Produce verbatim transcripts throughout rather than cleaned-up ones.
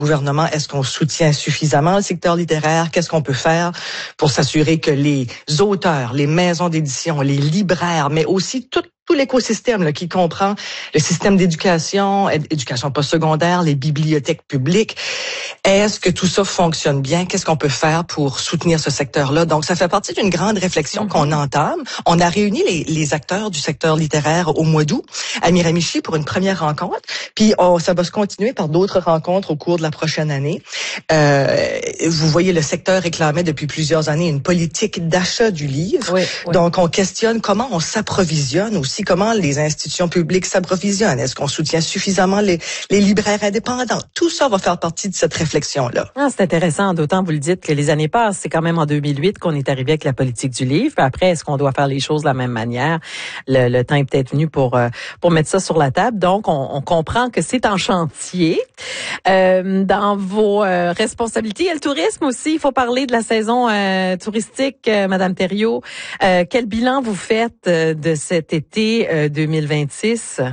gouvernement, est-ce qu'on soutient suffisamment le secteur littéraire? Qu'est-ce qu'on peut faire pour s'assurer que les auteurs, les maisons d'édition, les libraires, mais aussi tout tout l'écosystème là, qui comprend le système d'éducation, éducation postsecondaire, les bibliothèques publiques. Est-ce que tout ça fonctionne bien? Qu'est-ce qu'on peut faire pour soutenir ce secteur-là? Donc, ça fait partie d'une grande réflexion mm-hmm. qu'on entame. On a réuni les, les acteurs du secteur littéraire au mois d'août à Miramichi pour une première rencontre. Puis, on, ça va se continuer par d'autres rencontres au cours de la prochaine année. Euh, vous voyez, le secteur réclamait depuis plusieurs années une politique d'achat du livre. Oui, oui. Donc, on questionne comment on s'approvisionne aussi, comment les institutions publiques s'approvisionnent. Est-ce qu'on soutient suffisamment les, les libraires indépendants? Tout ça va faire partie de cette réflexion-là. Ah, c'est intéressant, d'autant vous le dites que les années passent. C'est quand même en deux mille huit qu'on est arrivé avec la politique du livre. Puis après, est-ce qu'on doit faire les choses de la même manière? Le, le temps est peut-être venu pour euh, pour mettre ça sur la table. Donc, on, on comprend que c'est en chantier. Euh, dans vos euh, responsabilités, il y a le tourisme aussi. Il faut parler de la saison euh, touristique, euh, Madame Thériault. Euh, quel bilan vous faites euh, de cet été euh, deux mille vingt-six?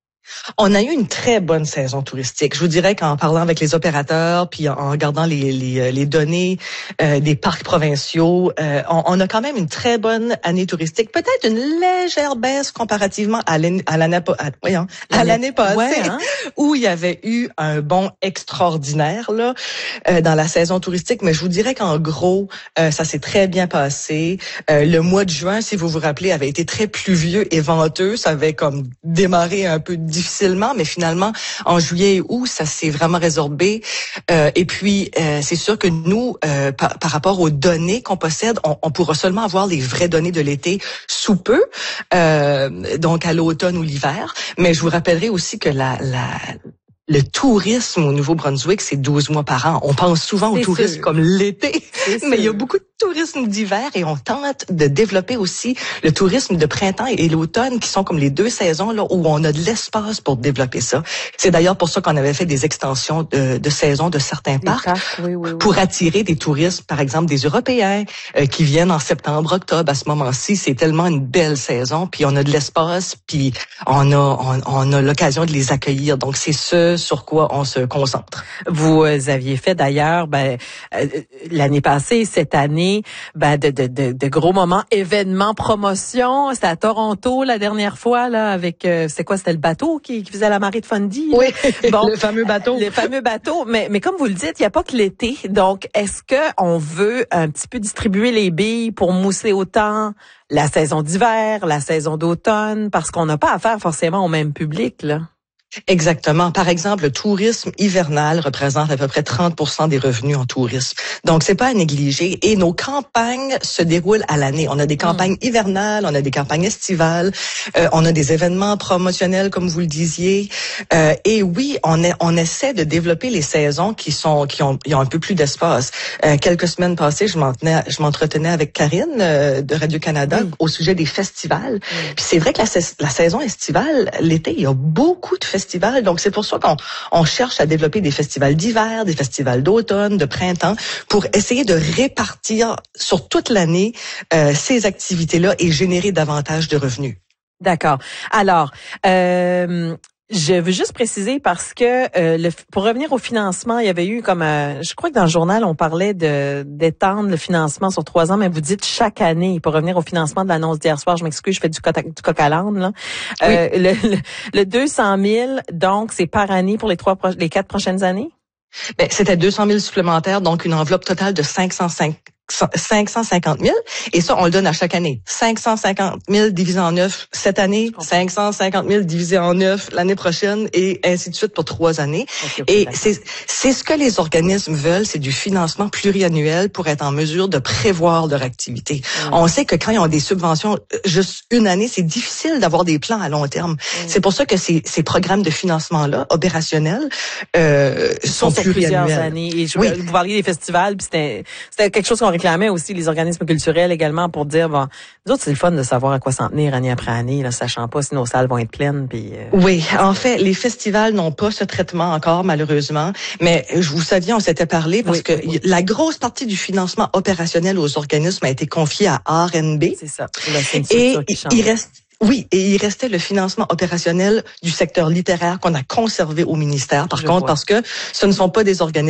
On a eu une très bonne saison touristique. Je vous dirais qu'en parlant avec les opérateurs, puis en regardant les, les, les données euh, des parcs provinciaux, euh, on, on a quand même une très bonne année touristique. Peut-être une légère baisse comparativement à l'année, à l'année, à, voyons, à l'année passée, ouais, hein? Où il y avait eu un bond extraordinaire là euh, dans la saison touristique. Mais je vous dirais qu'en gros, euh, ça s'est très bien passé. Euh, le mois de juin, si vous vous rappelez, avait été très pluvieux et venteux. Ça avait comme démarré un peu difficilement, mais finalement, en juillet et août, ça s'est vraiment résorbé. Euh, et puis, euh, c'est sûr que nous, euh, par, par rapport aux données qu'on possède, on, on pourra seulement avoir les vraies données de l'été sous peu, euh, donc à l'automne ou l'hiver. Mais je vous rappellerai aussi que la... la le tourisme au Nouveau-Brunswick, c'est douze mois par an. On pense souvent c'est au tourisme sûr. Comme l'été, c'est mais sûr. Il y a beaucoup de tourisme d'hiver et on tente de développer aussi le tourisme de printemps et l'automne qui sont comme les deux saisons là où on a de l'espace pour développer ça. C'est d'ailleurs pour ça qu'on avait fait des extensions de, de saison de certains des parcs, parcs oui, oui, oui. pour attirer des touristes, par exemple des Européens euh, qui viennent en septembre, octobre. À ce moment-ci, c'est tellement une belle saison, puis on a de l'espace, puis on a on, on a l'occasion de les accueillir. Donc c'est ce sur quoi on se concentre. Vous euh, aviez fait d'ailleurs ben, euh, l'année passée, cette année, ben, de, de, de, de gros moments, événements, promotions. C'était à Toronto la dernière fois là avec euh, c'est quoi, c'était le bateau qui, qui faisait la marée de Fundy. Oui, bon, le fameux bateau. Le fameux bateau. Mais, mais comme vous le dites, il n'y a pas que l'été. Donc, est-ce que on veut un petit peu distribuer les billes pour mousser autant la saison d'hiver, la saison d'automne, parce qu'on n'a pas affaire forcément au même public là? Exactement. Par exemple, le tourisme hivernal représente à peu près trente pour cent des revenus en tourisme. Donc, c'est pas à négliger. Et nos campagnes se déroulent à l'année. On a des campagnes mmh. hivernales, on a des campagnes estivales, euh, on a des événements promotionnels, comme vous le disiez. Euh, et oui, on, est, on essaie de développer les saisons qui sont qui ont, qui ont un peu plus d'espace. Euh, quelques semaines passées, je m'entenais, je m'entretenais avec Karine euh, de Radio-Canada mmh. au sujet des festivals. Mmh. Puis c'est vrai que la, la saison estivale, l'été, il y a beaucoup de festivals. Donc, c'est pour ça qu'on on cherche à développer des festivals d'hiver, des festivals d'automne, de printemps, pour essayer de répartir sur toute l'année euh, ces activités-là et générer davantage de revenus. D'accord. Alors, euh, je veux juste préciser parce que euh, le, pour revenir au financement, il y avait eu comme euh, je crois que dans le journal on parlait de d'étendre le financement sur trois ans, mais vous dites chaque année. Pour revenir au financement de l'annonce d'hier soir, je m'excuse, je fais du coq du coq à l'âne là. Oui. Euh, le, le, le deux cent mille, donc c'est par année pour les trois les quatre prochaines années. Ben c'était deux cent mille supplémentaires, donc une enveloppe totale de cinq cent cinq. cinq cent cinquante mille, et ça, on le donne à chaque année. cinq cent cinquante mille divisé en neuf cette année, cinq cent cinquante mille divisé en neuf l'année prochaine, et ainsi de suite pour trois années. Okay, okay, et c'est, c'est ce que les organismes veulent, c'est du financement pluriannuel pour être en mesure de prévoir leur activité. Mmh. On sait que quand ils ont des subventions juste une année, c'est difficile d'avoir des plans à long terme. Mmh. C'est pour ça que ces, ces programmes de financement-là, opérationnels, euh, sont sur pluriannuels. Plusieurs années. Et je, oui. Vous parliez des festivals, puis c'était, c'était quelque chose qu'on réclamait aussi les organismes culturels également pour dire bon, nous autres c'est le fun de savoir à quoi s'en tenir année après année, là, sachant pas si nos salles vont être pleines. Puis euh... oui, en fait, les festivals n'ont pas ce traitement encore malheureusement, mais je vous saviez, on s'était parlé parce oui, que oui. la grosse partie du financement opérationnel aux organismes a été confiée à R N B. C'est ça. Et il reste Oui, et il restait le financement opérationnel du secteur littéraire qu'on a conservé au ministère, par Je contre, vois. parce que ce ne sont pas des organismes